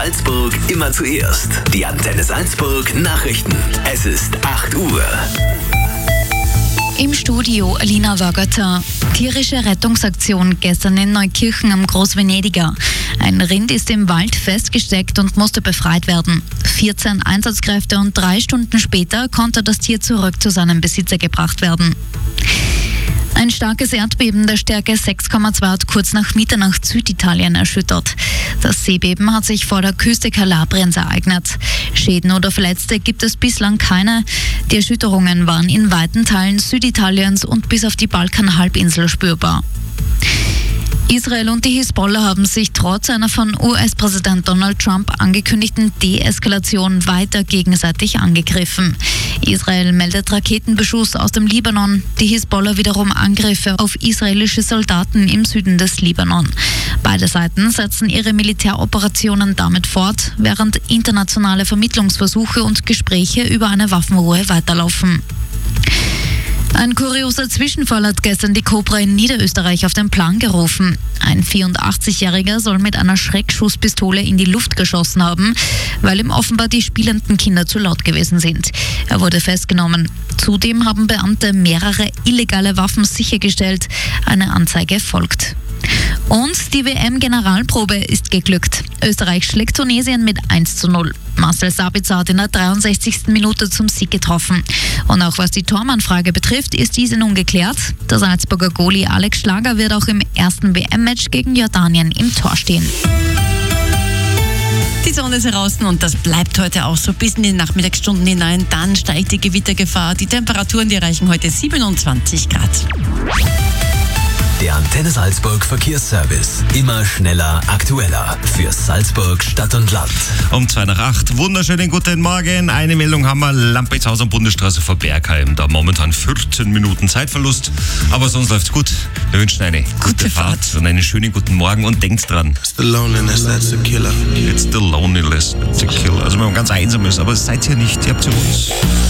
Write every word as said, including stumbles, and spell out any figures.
Salzburg immer zuerst. Die Antenne Salzburg Nachrichten. Es ist acht Uhr. Im Studio Alina Wagata. Tierische Rettungsaktion gestern in Neukirchen am Großvenediger. Ein Rind ist im Wald festgesteckt und musste befreit werden. vierzehn Einsatzkräfte und drei Stunden später konnte das Tier zurück zu seinem Besitzer gebracht werden. Ein starkes Erdbeben der Stärke sechs Komma zwei hat kurz nach Mitternacht Süditalien erschüttert. Das Seebeben hat sich vor der Küste Kalabriens ereignet. Schäden oder Verletzte gibt es bislang keine. Die Erschütterungen waren in weiten Teilen Süditaliens und bis auf die Balkanhalbinsel spürbar. Israel und die Hisbollah haben sich trotz einer von U S-Präsident Donald Trump angekündigten Deeskalation weiter gegenseitig angegriffen. Israel meldet Raketenbeschuss aus dem Libanon, die Hisbollah wiederum Angriffe auf israelische Soldaten im Süden des Libanon. Beide Seiten setzen ihre Militäroperationen damit fort, während internationale Vermittlungsversuche und Gespräche über eine Waffenruhe weiterlaufen. Ein kurioser Zwischenfall hat gestern die Cobra in Niederösterreich auf den Plan gerufen. Ein vierundachtzigjähriger soll mit einer Schreckschusspistole in die Luft geschossen haben, weil ihm offenbar die spielenden Kinder zu laut gewesen sind. Er wurde festgenommen. Zudem haben Beamte mehrere illegale Waffen sichergestellt. Eine Anzeige folgt. Und die W M-Generalprobe ist geglückt. Österreich schlägt Tunesien mit eins zu null. Marcel Sabitzer hat in der dreiundsechzigsten Minute zum Sieg getroffen. Und auch was die Tormannfrage betrifft, ist diese nun geklärt. Der Salzburger Goalie Alex Schlager wird auch im ersten W M-Match gegen Jordanien im Tor stehen. Die Sonne ist heraus und das bleibt heute auch so bis in die Nachmittagsstunden hinein. Dann steigt die Gewittergefahr. Die Temperaturen, die erreichen heute siebenundzwanzig Grad. Der Antenne Salzburg Verkehrsservice. Immer schneller, aktueller. Für Salzburg, Stadt und Land. Um zwei nach acht. Wunderschönen guten Morgen. Eine Meldung haben wir. Lamprechtshausen Bundesstraße vor Bergheim. Da momentan vierzehn Minuten Zeitverlust. Aber sonst läuft's gut. Wir wünschen eine gute, gute Fahrt. Fahrt und einen schönen guten Morgen. Und denkt dran. It's the loneliness that's a killer. It's the loneliness that's a killer. Also wenn man ganz einsam ist. Aber seid ihr nicht. Ihr habt zu uns.